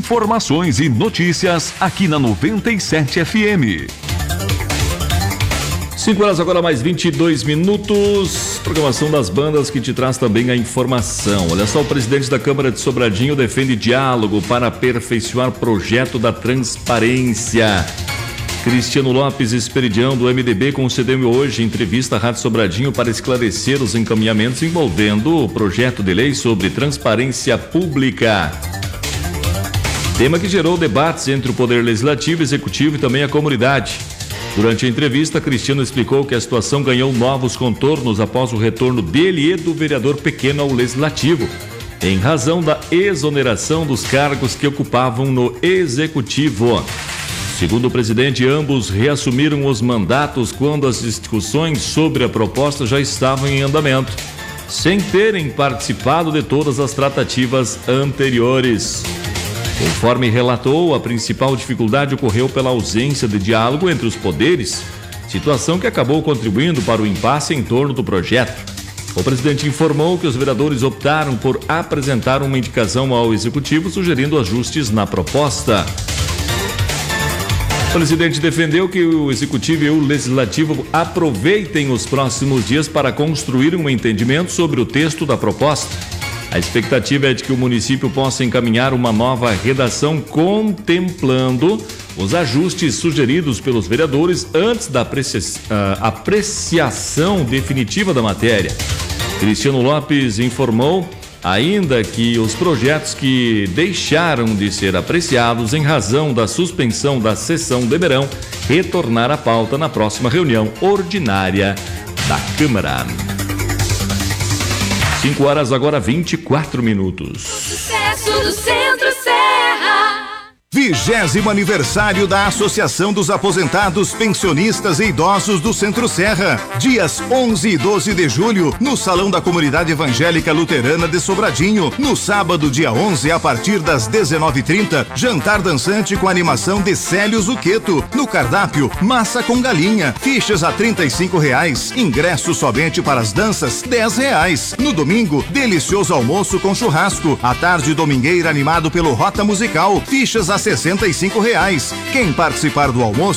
Informações e notícias aqui na 97 FM. 5 horas agora mais 22 minutos. Programação das bandas que te traz também a informação. Olha só, o presidente da Câmara de Sobradinho defende diálogo para aperfeiçoar projeto da transparência. Cristiano Lopes Esperidião, do MDB, concedeu hoje entrevista à Rádio Sobradinho para esclarecer os encaminhamentos envolvendo o projeto de lei sobre transparência pública. Tema que gerou debates entre o Poder Legislativo, Executivo e também a comunidade. Durante a entrevista, Cristiano explicou que a situação ganhou novos contornos após o retorno dele e do vereador Pequeno ao Legislativo, em razão da exoneração dos cargos que ocupavam no Executivo. Segundo o presidente, ambos reassumiram os mandatos quando as discussões sobre a proposta já estavam em andamento, sem terem participado de todas as tratativas anteriores. Conforme relatou, a principal dificuldade ocorreu pela ausência de diálogo entre os poderes, situação que acabou contribuindo para o impasse em torno do projeto. O presidente informou que os vereadores optaram por apresentar uma indicação ao Executivo sugerindo ajustes na proposta. O presidente defendeu que o Executivo e o Legislativo aproveitem os próximos dias para construir um entendimento sobre o texto da proposta. A expectativa é de que o município possa encaminhar uma nova redação contemplando os ajustes sugeridos pelos vereadores antes da apreciação definitiva da matéria. Cristiano Lopes informou ainda que os projetos que deixaram de ser apreciados em razão da suspensão da sessão deverão retornar à pauta na próxima reunião ordinária da Câmara. 5 horas agora 24 minutos. Sucesso do Centro-Serra. 20º aniversário da Associação dos Aposentados, Pensionistas e Idosos do Centro-Serra. Dias 11 e 12 de julho, no Salão da Comunidade Evangélica Luterana de Sobradinho. No sábado, dia 11, a partir das 19h30, jantar dançante com animação de Célio Zucchetto. No cardápio, massa com galinha. Fichas a R$35. Ingresso somente para as danças, R$10. No domingo, delicioso almoço com churrasco. À tarde, domingueira animado pelo Rota Musical. Fichas a R$65. Quem participar do almoço